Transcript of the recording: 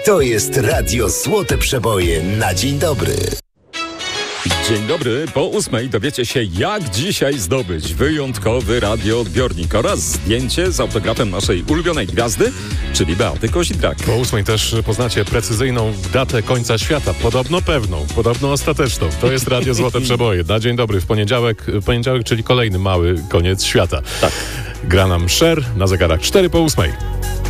To jest Radio Złote Przeboje na dzień dobry. Dzień dobry, po 8 dowiecie się, jak dzisiaj zdobyć wyjątkowy radioodbiornik oraz zdjęcie z autografem naszej ulubionej gwiazdy, czyli Beaty Kozidrak. Po 8 też poznacie precyzyjną datę końca świata, podobno pewną, podobno ostateczną. To jest Radio Złote Przeboje. Na dzień dobry, w poniedziałek, czyli kolejny mały koniec świata. Tak. Gra nam Cher na zegarach 4 po 8.